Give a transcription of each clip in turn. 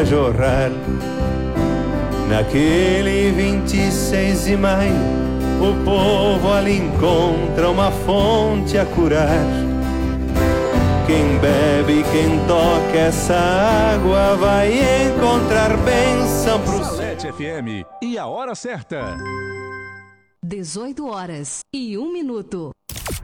a jorrar. Naquele 26 de maio, o povo ali encontra uma fonte a curar. Quem bebe, quem toca essa água vai encontrar bênção pro Salete FM e a hora certa. 18 horas e 1 minuto.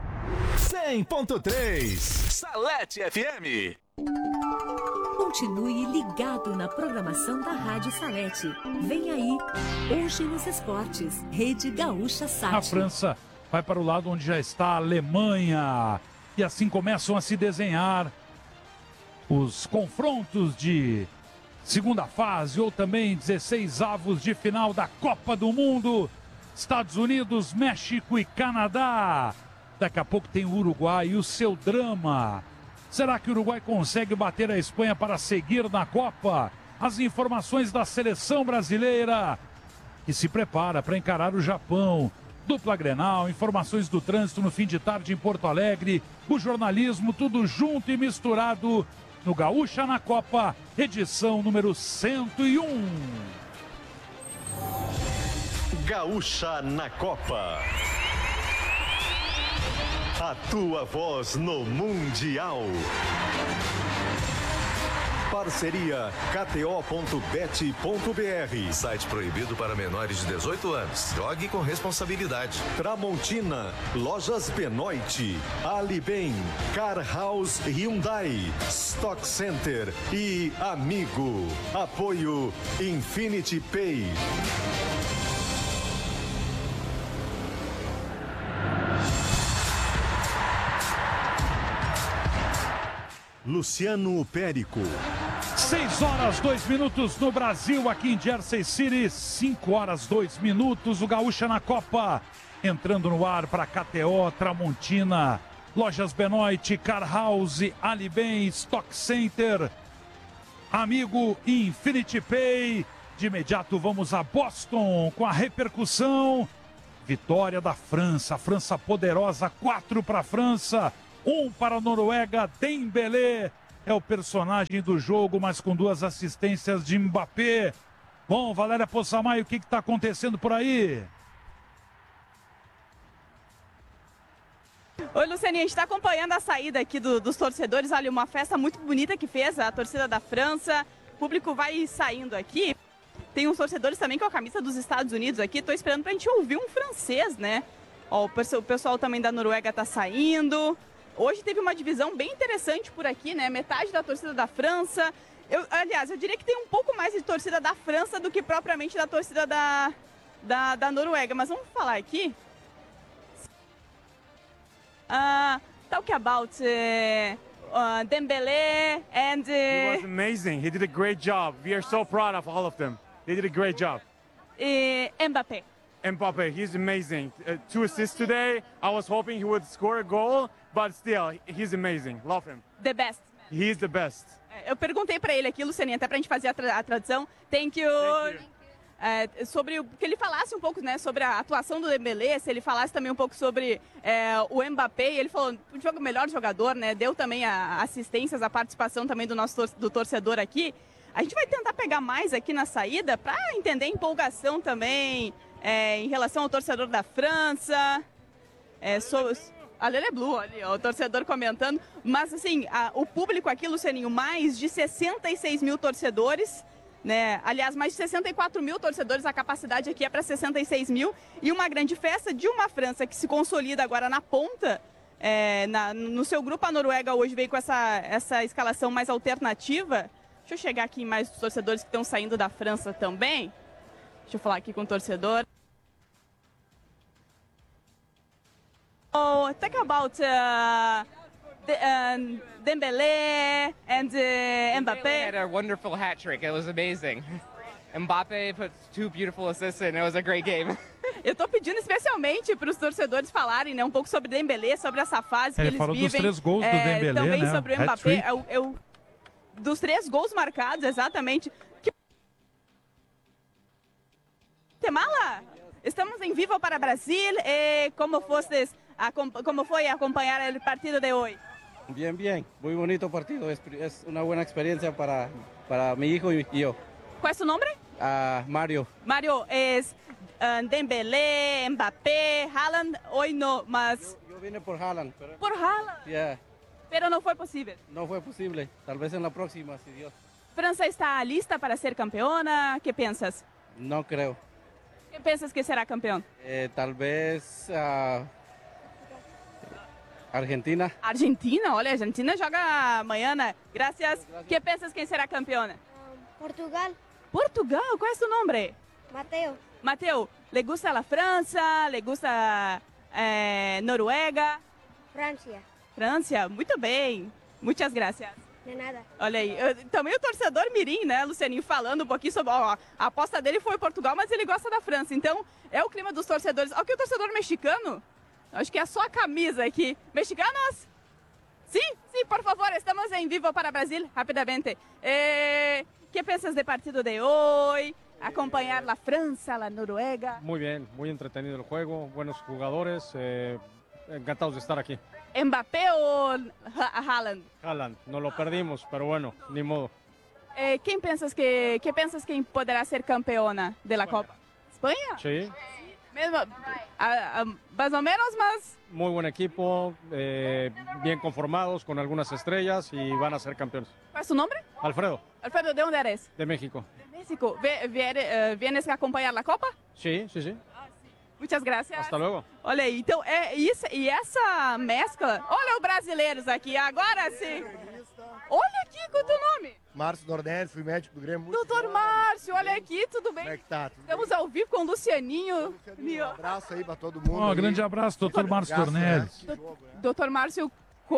100.3 Salete FM. Continue ligado na programação da Rádio Salete. Vem aí, hoje nos esportes, Rede Gaúcha Sat. A França vai para o lado onde já está a Alemanha. E assim começam a se desenhar os confrontos de segunda fase ou também 16avos de final da Copa do Mundo. Estados Unidos, México e Canadá. Daqui a pouco tem o Uruguai e o seu drama. Será que o Uruguai consegue bater a Espanha para seguir na Copa? As informações da seleção brasileira, que se prepara para encarar o Japão. Dupla Grenal, informações do trânsito no fim de tarde em Porto Alegre. O jornalismo, tudo junto e misturado no Gaúcha na Copa, edição número 101. Gaúcha na Copa. A tua voz no Mundial. Parceria KTO.bet.br. Site proibido para menores de 18 anos. Jogue com responsabilidade. Tramontina, Lojas Benoit, Alibem, Car House Hyundai, Stock Center e Amigo. Apoio Infinity Pay. Luciano Périco. 6 horas 2 minutos no Brasil, aqui em Jersey City. 5 horas 2 minutos, o Gaúcha na Copa. Entrando no ar para KTO, Tramontina, Lojas Benoit, Car House, Alibem, Stock Center, Amigo e Infinity Pay. De imediato vamos a Boston com a repercussão. Vitória da França, a França poderosa, 4 para a França. 1 para a Noruega. Dembélé é o personagem do jogo, mas com 2 assistências de Mbappé. Bom, Valéria Poçamay, o que está acontecendo por aí? Oi, Lucianinha, a gente está acompanhando a saída aqui dos torcedores. Olha, uma festa muito bonita que fez a torcida da França. O público vai saindo aqui. Tem uns torcedores também com a camisa dos Estados Unidos aqui. Estou esperando para a gente ouvir um francês, né? Ó, o pessoal também da Noruega está saindo. Hoje teve uma divisão bem interessante por aqui, né? Metade da torcida da França. Aliás, eu diria que tem um pouco mais de torcida da França do que propriamente da torcida da Noruega. Mas vamos falar aqui. Talk about Dembélé and... He was amazing. He did a great job. We are so proud of all of them. They did a great job. Mbappé. Mbappé, he's amazing. 2 assists today. I was hoping he would score a goal, but still, he's amazing. Love him. The best. He's the best. Eu perguntei para ele aqui, Lucianinha, até para a gente fazer a tradução. Thank you. Sobre que ele falasse um pouco, né, sobre a atuação do Dembélé, se ele falasse também um pouco sobre o Mbappé. Ele falou o melhor jogador, né? Deu também assistências, a participação também do torcedor aqui. A gente vai tentar pegar mais aqui na saída para entender a empolgação também em relação ao torcedor da França. A Lele Blue, ali, ó, o torcedor comentando. Mas, assim, o público aqui, Lucianinho, mais de 66 mil torcedores, né? Aliás, mais de 64 mil torcedores, a capacidade aqui é para 66 mil. E uma grande festa de uma França que se consolida agora na ponta. No seu grupo, a Noruega hoje veio com essa escalação mais alternativa. Deixa eu chegar aqui em mais dos torcedores que estão saindo da França também. Deixa eu falar aqui com o torcedor. Talk about Dembélé and Mbappé. Had a wonderful hat trick. It was amazing. Mbappé put 2 beautiful assists in. It was a great game. Eu tô pedindo especialmente para os torcedores falarem, né, um pouco sobre Dembélé, sobre essa fase que eles vivem. Ele falou dos 3 gols do Dembélé, também né? sobre o Mbappé. Dos 3 gols marcados, exatamente. Guatemala, estamos em vivo para Brasil. Como foi acompanhar o partido de hoje? Bien, bien. Muy bonito partido. Es una buena experiencia para mi hijo y yo. ¿Cuál es tu nombre? Mario. Mario, es Dembélé, Mbappé, Haaland. Hoy no, mas... Yo vine por Haaland. Por Haaland. Yeah. Pero no fue posible. No fue posible. Tal vez en la próxima, si Dios. França está lista para ser campeona. ¿Qué piensas? No creo. ¿Qué piensas que será campeón? Tal vez Argentina. Argentina, olha, a Argentina joga amanhã, né? Gracias. ¿Qué piensas que será campeona? Portugal. Portugal, ¿cuál es tu nombre? Mateo. Mateo, ¿le gusta la França? ¿Le gusta Noruega? Francia. França, muito bem. Muitas gracias. De nada. Olha aí, também o torcedor mirim, né, Lucianinho, falando um pouquinho sobre... Ó, a aposta dele foi Portugal, mas ele gosta da França. Então, é o clima dos torcedores. Olha que o torcedor mexicano, acho que é só a camisa aqui. Mexicanos? Sim, sim, por favor, estamos em vivo para Brasil, rapidamente. ¿Qué piensas del partido de hoy? Acompañar la Francia, la Noruega. Muy bien, muy entretenido el juego, buenos jugadores, encantados de estar aquí. ¿Mbappé o Haaland? Haaland, nos lo perdimos, pero bueno, ni modo. ¿Qué piensas que poderá ser campeona de la Copa? ¿España? Sí. Mesmo, más o menos, mas... Muy buen equipo, bien conformados, con algunas estrellas y van a ser campeones. ¿Cuál es tu nombre? Alfredo. Alfredo, ¿de dónde eres? De México. De México. ¿Vienes a acompañar la Copa? Sí, sí, sí. Muitas graças. Hasta luego. Olha aí, então é isso, e essa mescla. Olha os brasileiros aqui, agora sim. Olha aqui, qual é o teu nome? Márcio Dornelles, fui médico do Grêmio. Doutor Márcio, olha aqui, tudo bem? Como é que tá? Estamos ao vivo com o Lucianinho. Um abraço aí pra todo mundo. Um grande abraço, doutor Márcio Dornelles. Doutor Márcio,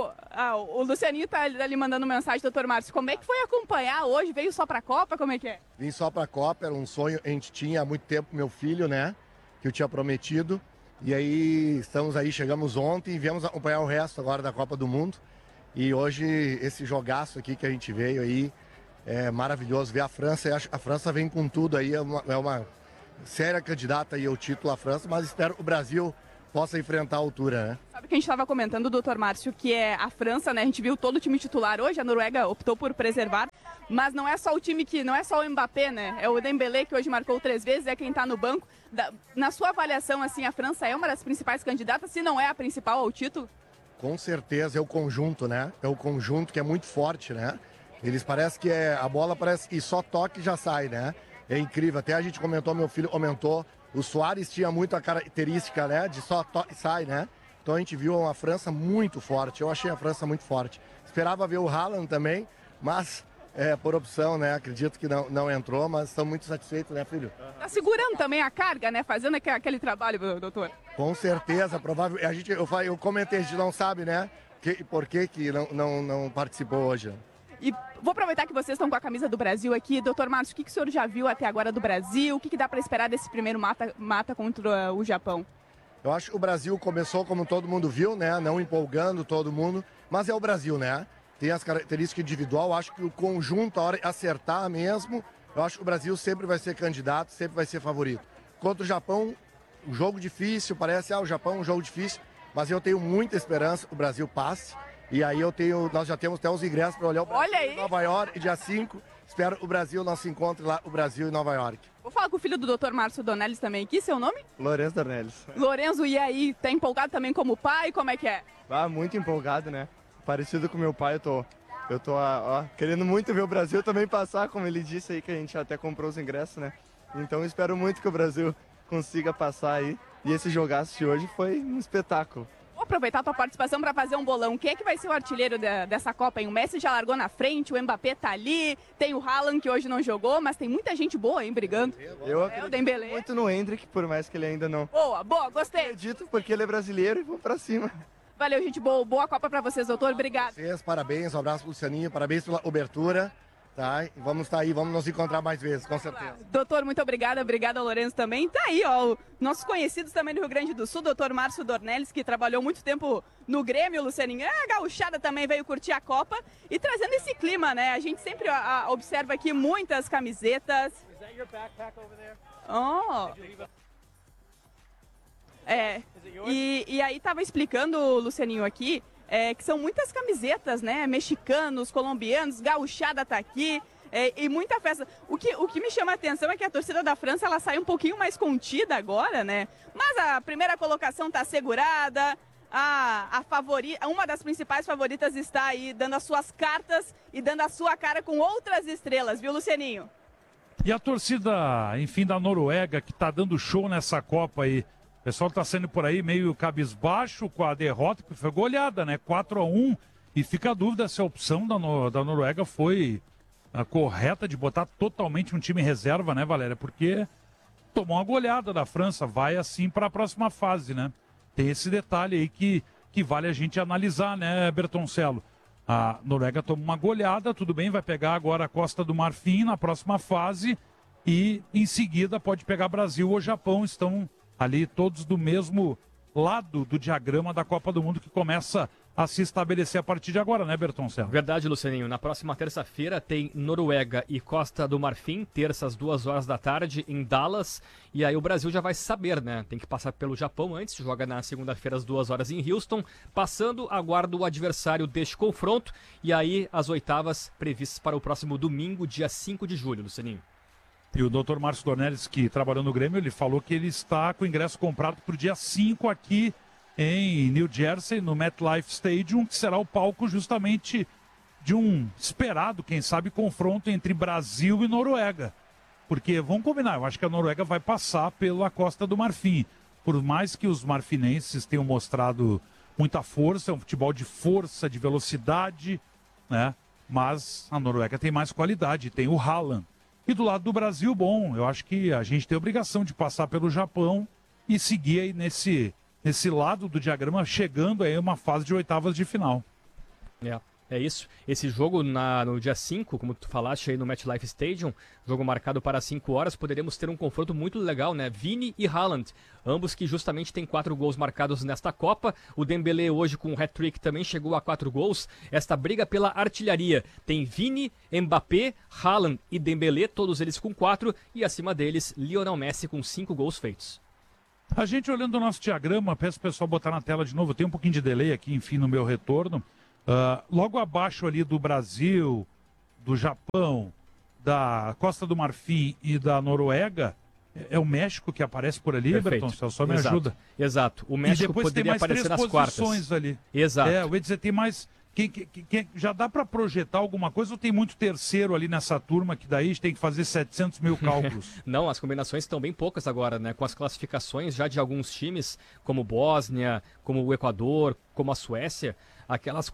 o Lucianinho tá ali mandando mensagem, doutor Márcio, como é que foi acompanhar hoje? Veio só pra Copa, como é que é? Vim só pra Copa, era um sonho, a gente tinha há muito tempo, meu filho, né? Que eu tinha prometido. E aí, estamos aí, chegamos ontem, viemos acompanhar o resto agora da Copa do Mundo. E hoje, esse jogaço aqui que a gente veio aí, é maravilhoso ver a França. E a França vem com tudo aí, é uma séria candidata aí ao título a França, mas espero que o Brasil possa enfrentar a altura, né? Sabe que a gente estava comentando, doutor Márcio, que é a França, né? A gente viu todo o time titular hoje, a Noruega optou por preservar, mas não é só o time que, não é só o Mbappé, né? É o Dembélé que hoje marcou 3 vezes, é quem está no banco. Na sua avaliação, assim, a França é uma das principais candidatas, se não é a principal ao título? Com certeza, é o conjunto, né? É o conjunto que é muito forte, né? Eles parecem que a bola parece que só toque e já sai, né? É incrível, até a gente comentou, meu filho comentou, o Soares tinha muito a característica, né, de só toque e sai, né? Então a gente viu uma França muito forte, eu achei a França muito forte. Esperava ver o Haaland também, mas por opção, né, acredito que não entrou, mas estamos muito satisfeitos, né, filho? Tá segurando também a carga, né, fazendo aquele trabalho, doutor? Com certeza, provável. Eu comentei, a gente não sabe, né, por que não participou hoje. E vou aproveitar que vocês estão com a camisa do Brasil aqui. Doutor Márcio, o que o senhor já viu até agora do Brasil? O que dá para esperar desse primeiro mata contra o Japão? Eu acho que o Brasil começou como todo mundo viu, né? Não empolgando todo mundo, mas é o Brasil, né? Tem as características individuais. Acho que o conjunto, a hora de acertar mesmo, eu acho que o Brasil sempre vai ser candidato, sempre vai ser favorito. Contra o Japão, um jogo difícil, parece, o Japão é um jogo difícil, mas eu tenho muita esperança que o Brasil passe. E aí nós já temos até os ingressos para olhar o Brasil em Nova York, dia 5. Espero o Brasil, nosso encontro lá, o Brasil em Nova York. Vou falar com o filho do Dr. Márcio Dornelles também aqui, seu nome? Lourenço Dornelles. Lorenzo, e aí, tá empolgado também como pai? Como é que é? Muito empolgado, né? Parecido com meu pai, eu tô querendo muito ver o Brasil também passar, como ele disse aí, que a gente até comprou os ingressos, né? Então espero muito que o Brasil consiga passar aí. E esse jogaço de hoje foi um espetáculo. Vou aproveitar a tua participação para fazer um bolão. Quem é que vai ser o artilheiro dessa Copa, hein? O Messi já largou na frente, o Mbappé tá ali, tem o Haaland que hoje não jogou, mas tem muita gente boa, hein, brigando. Eu acredito muito no Endrick, por mais que ele ainda não... Boa, gostei. Acredito porque ele é brasileiro e vou pra cima. Valeu, gente boa. Boa Copa para vocês, doutor. Obrigado. Vocês, parabéns, um abraço pro Lucianinho, parabéns pela cobertura. Tá, e vamos estar aí, vamos nos encontrar mais vezes, com certeza. Doutor, muito obrigada, obrigada Lourenço também. Tá aí, ó, nossos conhecidos também do Rio Grande do Sul, doutor Márcio Dornelles, que trabalhou muito tempo no Grêmio, Lucianinho. A gauchada também veio curtir a Copa e trazendo esse clima, né? A gente sempre observa aqui muitas camisetas. E aí tava explicando, Lucianinho, aqui, que são muitas camisetas, né? Mexicanos, colombianos, gauchada tá aqui. E muita festa. O que me chama a atenção é que a torcida da França ela sai um pouquinho mais contida agora, né? Mas a primeira colocação está assegurada. Uma das principais favoritas está aí dando as suas cartas e dando a sua cara com outras estrelas, viu, Lucianinho? E a torcida, enfim, da Noruega, que está dando show nessa Copa aí. O pessoal está saindo por aí meio cabisbaixo com a derrota, que foi goleada, né? 4-1. E fica a dúvida se a opção da Noruega foi a correta de botar totalmente um time reserva, né, Valéria? Porque tomou uma goleada da França, vai assim para a próxima fase, né? Tem esse detalhe aí que vale a gente analisar, né, Bertoncello? A Noruega toma uma goleada, tudo bem, vai pegar agora a Costa do Marfim na próxima fase e em seguida pode pegar Brasil ou Japão, estão ali todos do mesmo lado do diagrama da Copa do Mundo que começa a se estabelecer a partir de agora, né, Bertoncello? Verdade, Lucianinho. Na próxima terça-feira tem Noruega e Costa do Marfim, terça às 2 da tarde em Dallas. E aí o Brasil já vai saber, né? Tem que passar pelo Japão antes, joga na segunda-feira às 2 em Houston. Passando, aguarda o adversário deste confronto. E aí as oitavas previstas para o próximo domingo, dia 5 de julho, Lucianinho. E o Dr. Márcio Dornelles, que trabalhou no Grêmio, ele falou que ele está com o ingresso comprado para o dia 5 aqui em New Jersey, no MetLife Stadium, que será o palco justamente de um esperado, quem sabe, confronto entre Brasil e Noruega. Porque, vamos combinar, eu acho que a Noruega vai passar pela Costa do Marfim. Por mais que os marfinenses tenham mostrado muita força, é um futebol de força, de velocidade, né? Mas a Noruega tem mais qualidade, tem o Haaland. E do lado do Brasil, bom, eu acho que a gente tem a obrigação de passar pelo Japão e seguir aí nesse lado do diagrama, chegando aí a uma fase de oitavas de final. É isso. Esse jogo no dia 5, como tu falaste aí no MetLife Stadium, jogo marcado para 5 horas, poderemos ter um confronto muito legal, né? Vini e Haaland, ambos que justamente têm 4 gols marcados nesta Copa. O Dembélé hoje com o hat-trick também chegou a 4 gols. Esta briga pela artilharia tem Vini, Mbappé, Haaland e Dembélé, todos eles com 4, e acima deles Lionel Messi com 5 gols feitos. A gente olhando o nosso diagrama, peço o pessoal botar na tela de novo, tem um pouquinho de delay aqui, enfim, no meu retorno. Logo abaixo ali do Brasil, do Japão, da Costa do Marfim e da Noruega, é o México que aparece por ali, Berton? Só me ajuda. Exato. O México poderia aparecer nas quartas. Tem mais 3 posições ali. Exato. Eu ia dizer, tem mais... já dá para projetar alguma coisa ou tem muito terceiro ali nessa turma que daí a gente tem que fazer 700 mil cálculos? Não, as combinações estão bem poucas agora, né? Com as classificações já de alguns times, como Bósnia, como o Equador, como a Suécia, aquelas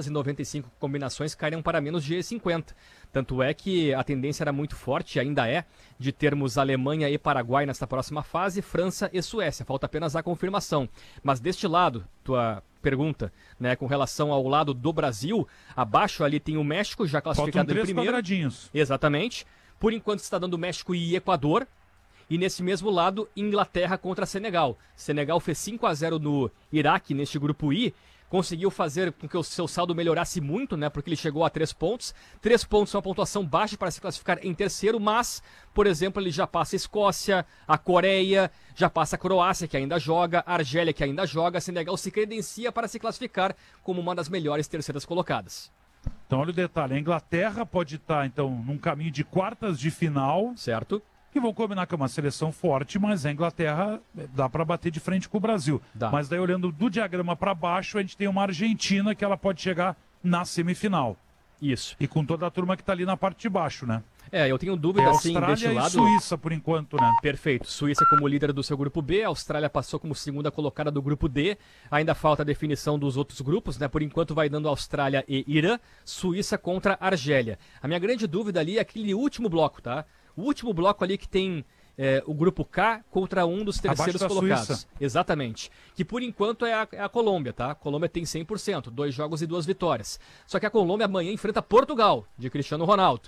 495 combinações caíram para menos de 50. Tanto é que a tendência era muito forte, ainda é, de termos Alemanha e Paraguai nesta próxima fase, França e Suécia. Falta apenas a confirmação. Mas deste lado, tua pergunta, né, com relação ao lado do Brasil, abaixo ali tem o México, já classificado em primeiro. Quadradinhos. Exatamente. Por enquanto está dando México e Equador. E nesse mesmo lado, Inglaterra contra Senegal. Senegal fez 5-0 no Iraque, neste grupo I. Conseguiu fazer com que o seu saldo melhorasse muito, né? Porque ele chegou a 3 pontos. 3 pontos é uma pontuação baixa para se classificar em terceiro, mas, por exemplo, ele já passa a Escócia, a Coreia, já passa a Croácia, que ainda joga, a Argélia, que ainda joga. Senegal se credencia para se classificar como uma das melhores terceiras colocadas. Então, olha o detalhe. A Inglaterra pode estar, então, num caminho de quartas de final. Certo. Que vão combinar que é uma seleção forte, mas a Inglaterra dá para bater de frente com o Brasil. Dá. Mas daí, olhando do diagrama para baixo, a gente tem uma Argentina que ela pode chegar na semifinal. Isso. E com toda a turma que está ali na parte de baixo, né? Eu tenho dúvida, assim, deste lado. Austrália e Suíça, por enquanto, né? Perfeito. Suíça como líder do seu grupo B, a Austrália passou como segunda colocada do grupo D. Ainda falta a definição dos outros grupos, né? Por enquanto vai dando Austrália e Irã, Suíça contra Argélia. A minha grande dúvida ali é aquele último bloco, tá? O último bloco ali que tem o grupo K contra um dos terceiros colocados. Suíça. Exatamente. Que por enquanto é a Colômbia, tá? A Colômbia tem 100%, 2 jogos e 2 vitórias. Só que a Colômbia amanhã enfrenta Portugal, de Cristiano Ronaldo.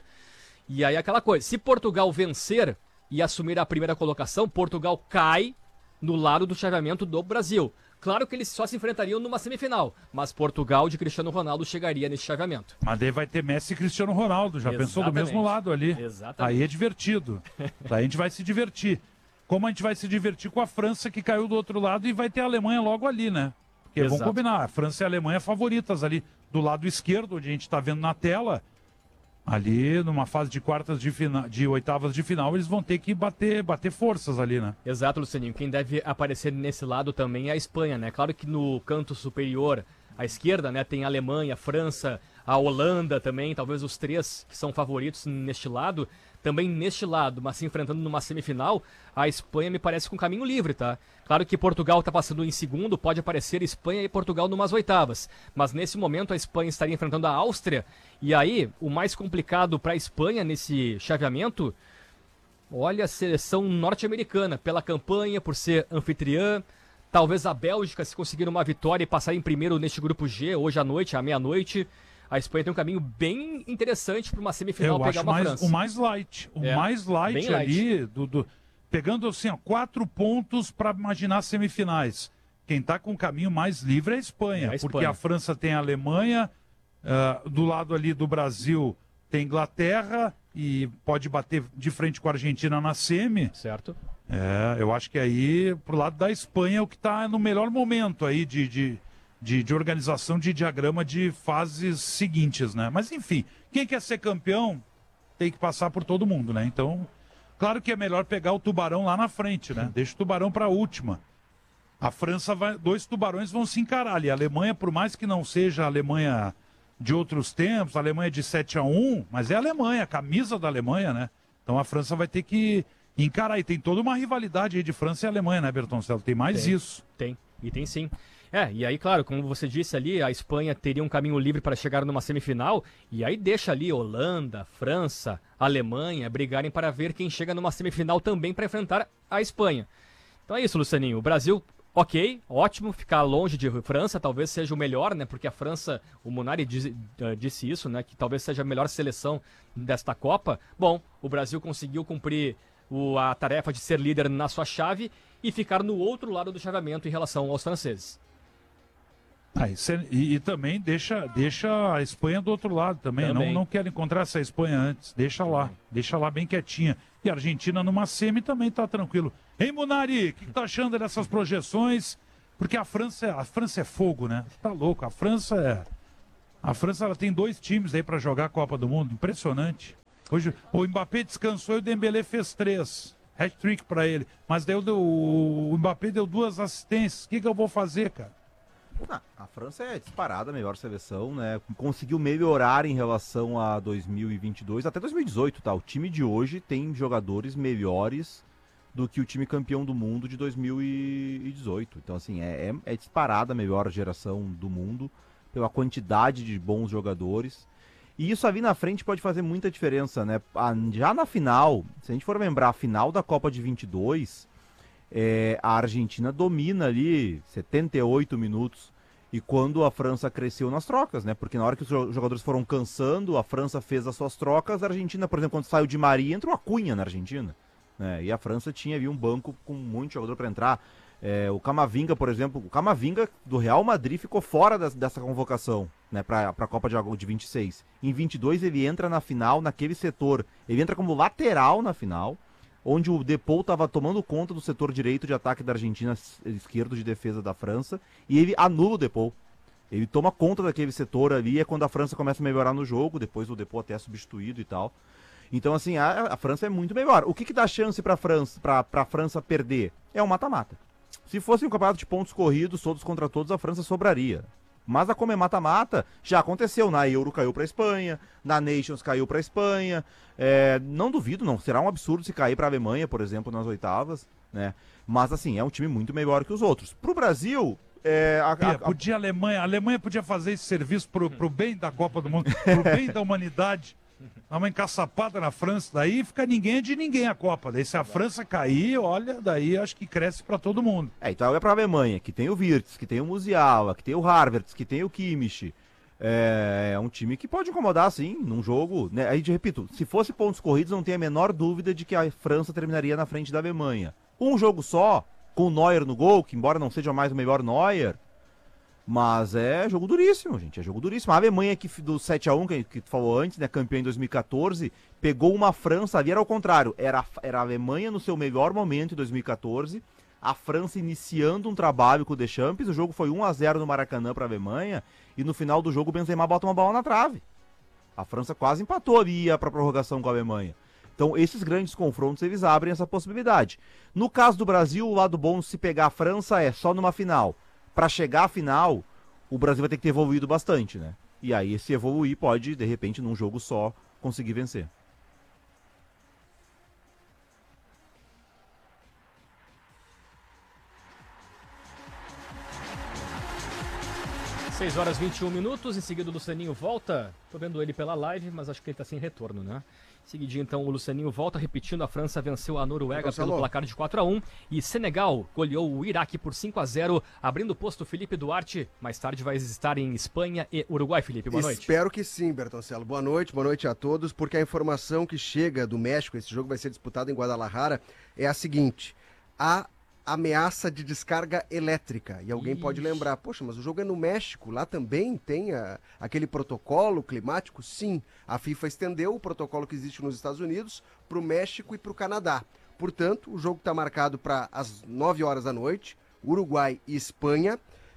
E aí aquela coisa, se Portugal vencer e assumir a primeira colocação, Portugal cai no lado do chaveamento do Brasil. Claro que eles só se enfrentariam numa semifinal, mas Portugal de Cristiano Ronaldo chegaria nesse chaveamento. Mas daí vai ter Messi e Cristiano Ronaldo, já pensou do mesmo lado ali. Exatamente. Aí é divertido. Daí a gente vai se divertir. Como a gente vai se divertir com a França que caiu do outro lado e vai ter a Alemanha logo ali, né? Porque vamos Exato. combinar, a França e a Alemanha favoritas ali do lado esquerdo, onde a gente está vendo na tela. Ali, numa fase de de oitavas de final, eles vão ter que bater forças ali, né? Exato, Lucianinho. Quem deve aparecer nesse lado também é a Espanha, né? Claro que no canto superior à esquerda, né, tem a Alemanha, a França, a Holanda também, talvez os três que são favoritos neste lado. Também neste lado, mas se enfrentando numa semifinal, a Espanha me parece com caminho livre, tá? Claro que Portugal está passando em segundo, pode aparecer Espanha e Portugal numas oitavas. Mas nesse momento a Espanha estaria enfrentando a Áustria. E aí, o mais complicado para a Espanha nesse chaveamento, olha, a seleção norte-americana, pela campanha, por ser anfitriã. Talvez a Bélgica, se conseguir uma vitória e passar em primeiro neste grupo G, hoje à noite, à meia-noite. A Espanha tem um caminho bem interessante para uma semifinal pegar uma França. O mais light. Mais light ali, pegando assim, 4 pontos para imaginar semifinais. Quem está com o caminho mais livre é a Espanha. Porque a França tem a Alemanha, do lado ali do Brasil tem a Inglaterra e pode bater de frente com a Argentina na semi. Certo. Eu acho que aí, pro lado da Espanha, é o que está no melhor momento aí de organização de diagrama de fases seguintes, né? Mas enfim, quem quer ser campeão tem que passar por todo mundo, né? Então, claro que é melhor pegar o Tubarão lá na frente, né? Deixa o Tubarão para a última. A França vai, 2 tubarões vão se encarar ali. A Alemanha, por mais que não seja a Alemanha de outros tempos, a Alemanha de 7-1, mas é a Alemanha, a camisa da Alemanha, né? Então a França vai ter que encarar. E tem toda uma rivalidade aí de França e Alemanha, né, Bertoncello? Tem mais isso. Tem, e tem sim. E aí, claro, como você disse ali, a Espanha teria um caminho livre para chegar numa semifinal, e aí deixa ali Holanda, França, Alemanha brigarem para ver quem chega numa semifinal também para enfrentar a Espanha. Então é isso, Lucianinho. O Brasil, ok, ótimo, ficar longe de França, talvez seja o melhor, né? Porque a França, o Munari disse isso, né? Que talvez seja a melhor seleção desta Copa. Bom, o Brasil conseguiu cumprir a tarefa de ser líder na sua chave e ficar no outro lado do chaveamento em relação aos franceses. E também deixa a Espanha do outro lado também. Não quero encontrar essa Espanha antes. Deixa lá bem quietinha. E a Argentina numa semi também tá tranquilo. Hein, Munari, o que tá achando dessas projeções? Porque a França é fogo, né? Tá louco, a França ela tem 2 times aí para jogar a Copa do Mundo. Impressionante. Hoje o Mbappé descansou e o Dembélé fez 3. Hat-trick para ele. Mas daí o Mbappé deu 2 assistências. O que eu vou fazer, cara? A França é disparada a melhor seleção, né? Conseguiu melhorar em relação a 2022, até 2018, tá? O time de hoje tem jogadores melhores do que o time campeão do mundo de 2018. Então, assim, é disparada a melhor geração do mundo pela quantidade de bons jogadores. E isso ali na frente pode fazer muita diferença, né? Já na final, se a gente for lembrar, a final da Copa de 22... a Argentina domina ali 78 minutos. E quando a França cresceu nas trocas, né? Porque na hora que os jogadores foram cansando, a França fez as suas trocas. A Argentina, por exemplo, quando saiu de Maria, entrou a Cunha na Argentina, né? E a França tinha ali um banco com muito jogador para entrar. O Camavinga, por exemplo, o Camavinga do Real Madrid ficou fora dessa convocação, né? Para a Copa de 26. Em 22 ele entra na final, naquele setor. Ele entra como lateral na final, onde o Depou estava tomando conta do setor direito de ataque da Argentina, esquerdo de defesa da França, e ele anula o Depou. Ele toma conta daquele setor ali, é quando a França começa a melhorar no jogo, depois o Depou até é substituído e tal. Então, assim, a França é muito melhor. O que dá chance para a França perder? É um mata-mata. Se fosse um campeonato de pontos corridos, todos contra todos, a França sobraria. Mas como é mata-mata, já aconteceu. Na Euro caiu para a Espanha, na Nations caiu para a Espanha. Não duvido, não. Será um absurdo se cair para a Alemanha, por exemplo, nas oitavas, né? Mas assim, é um time muito melhor que os outros. Pro Brasil, a Alemanha podia fazer esse serviço pro bem da Copa do Mundo, pro bem da humanidade. Dá uma encaçapada na França, daí fica ninguém de ninguém a Copa. Daí se a França cair, olha, daí acho que cresce para todo mundo. Então é pra Alemanha, que tem o Wirtz, que tem o Musiala, que tem o Havertz, que tem o Kimmich. É um time que pode incomodar, sim, num jogo, né? Aí, repito, se fosse pontos corridos, não tem a menor dúvida de que a França terminaria na frente da Alemanha. Um jogo só, com o Neuer no gol, que embora não seja mais o melhor Neuer, mas é jogo duríssimo, gente, é jogo duríssimo. A Alemanha do 7-1, que tu falou antes, né, campeã em 2014, pegou uma França, ali era ao contrário, era a Alemanha no seu melhor momento em 2014, a França iniciando um trabalho com o Deschamps, o jogo foi 1-0 no Maracanã para a Alemanha, e no final do jogo o Benzema bota uma bola na trave. A França quase empatou e ia para a prorrogação com a Alemanha. Então, esses grandes confrontos, eles abrem essa possibilidade. No caso do Brasil, o lado bom, se pegar a França, é só numa final. Para chegar à final, o Brasil vai ter que ter evoluído bastante, né? E aí, se evoluir, pode, de repente, num jogo só, conseguir vencer. 6 horas 21 minutos, em seguida o Lucianinho volta. Tô vendo ele pela live, mas acho que ele tá sem retorno, né? Em seguidinho, então, o Lucianinho volta, repetindo, a França venceu a Noruega pelo placar de 4-1 e Senegal goleou o Iraque por 5-0, abrindo o posto Felipe Duarte. Mais tarde vai estar em Espanha e Uruguai. Felipe, boa noite. Espero que sim, Bertoncello. Boa noite a todos, porque a informação que chega do México, esse jogo vai ser disputado em Guadalajara, é a seguinte: há ameaça de descarga elétrica. E alguém pode lembrar, poxa, mas o jogo é no México, lá também tem aquele protocolo climático? Sim, a FIFA estendeu o protocolo que existe nos Estados Unidos para o México e para o Canadá. Portanto, o jogo está marcado para as 9 horas da noite, Uruguai e Espanha.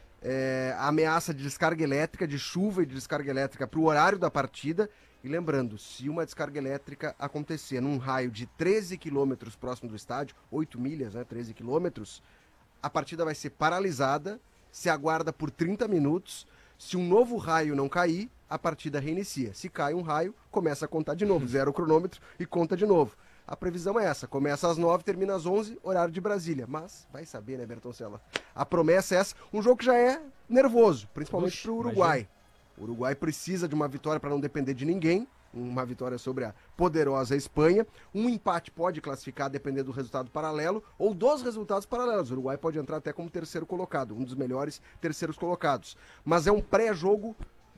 A ameaça de descarga elétrica, de chuva e de descarga elétrica para o horário da partida. E lembrando, se uma descarga elétrica acontecer num raio de 13 quilômetros próximo do estádio, 8 milhas, né, 13 quilômetros, a partida vai ser paralisada, se aguarda por 30 minutos. Se um novo raio não cair, a partida reinicia. Se cai um raio, começa a contar de novo, zero o cronômetro e conta de novo. A previsão é essa, começa às 9, termina às 11, horário de Brasília. Mas vai saber, né, Bertoncello? A promessa é essa, um jogo que já é nervoso, principalmente para o Uruguai. Imagina. O Uruguai precisa de uma vitória para não depender de ninguém, uma vitória sobre a poderosa Espanha. Um empate pode classificar, dependendo do resultado paralelo, ou dos resultados paralelos. O Uruguai pode entrar até como terceiro colocado, um dos melhores terceiros colocados. Mas é um pré-jogo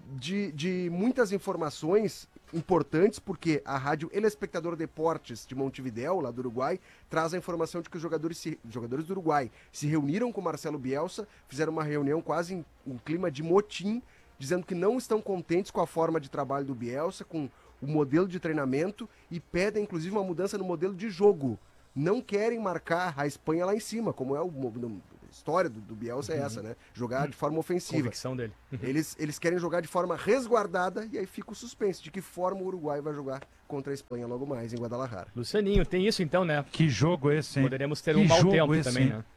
de muitas informações importantes, porque a rádio El Espectador Deportes de Montevidéu, lá do Uruguai, traz a informação de que os jogadores do Uruguai se reuniram com Marcelo Bielsa, fizeram uma reunião quase em clima de motim, dizendo que não estão contentes com a forma de trabalho do Bielsa, com o modelo de treinamento, e pedem inclusive uma mudança no modelo de jogo. Não querem marcar a Espanha lá em cima, como é a história do Bielsa, é essa, né? Jogar de forma ofensiva. Convicção dele. Eles querem jogar de forma resguardada, e aí fica o suspense de que forma o Uruguai vai jogar contra a Espanha logo mais em Guadalajara. Lucianinho, tem isso então, né? Que jogo esse, hein? Poderemos ter um mau tempo também, né?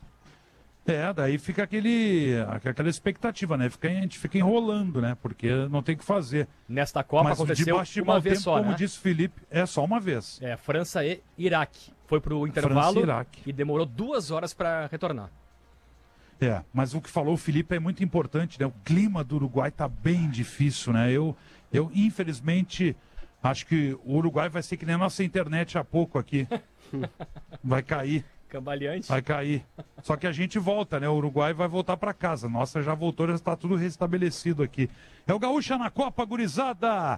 Daí fica aquela expectativa, né? A gente fica enrolando, né? Porque não tem o que fazer. Nesta Copa aconteceu uma vez só, como né? disse o Felipe, é só uma vez. França e Iraque. Foi pro intervalo e demorou 2 horas para retornar. Mas o que falou o Felipe é muito importante, né? O clima do Uruguai tá bem difícil, né? Eu infelizmente, acho que o Uruguai vai ser que nem a nossa internet há pouco aqui. Vai cair. Cambaleante. Vai cair. Só que a gente volta, né? O Uruguai vai voltar para casa. Nossa, já voltou, já está tudo restabelecido aqui. É o Gaúcha na Copa, gurizada.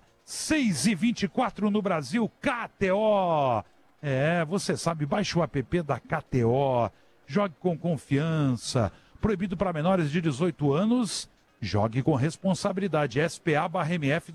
6h24 no Brasil, KTO. Você sabe, baixe o app da KTO. Jogue com confiança. Proibido para menores de 18 anos. Jogue com responsabilidade. SPA/MF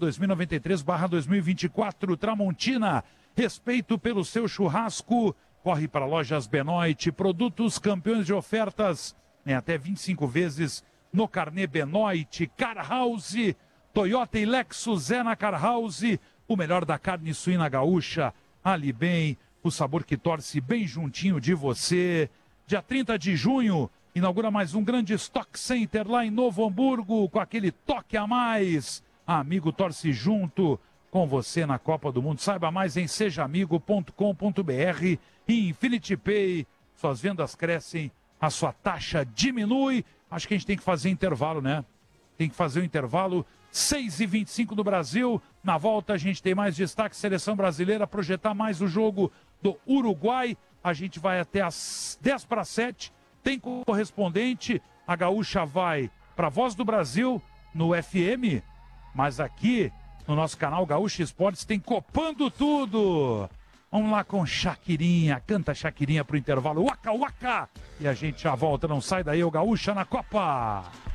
2093/2024. Tramontina. Respeito pelo seu churrasco. Corre para lojas Benoit, produtos campeões de ofertas, até 25 vezes no carnê Benoit. Car House, Toyota e Lexus é na Car House, o melhor da carne suína gaúcha, ali bem, o sabor que torce bem juntinho de você. Dia 30 de junho, inaugura mais um grande Stock Center lá em Novo Hamburgo, com aquele toque a mais. Amigo torce junto com você na Copa do Mundo. Saiba mais em sejaamigo.com.br. E Infinity Pay, suas vendas crescem, a sua taxa diminui. Acho que a gente tem que fazer intervalo, né? Tem que fazer o intervalo. 6h25 do Brasil. Na volta a gente tem mais destaque. Seleção brasileira, projetar mais o jogo do Uruguai. A gente vai até às 6:50. Tem correspondente. A Gaúcha vai para Voz do Brasil no FM. Mas aqui no nosso canal Gaúcha Esportes tem Copando Tudo. Vamos lá com Shakirinha. Canta Shakirinha pro intervalo. Waka, waka. E a gente já volta. Não sai daí, o Gaúcha na Copa.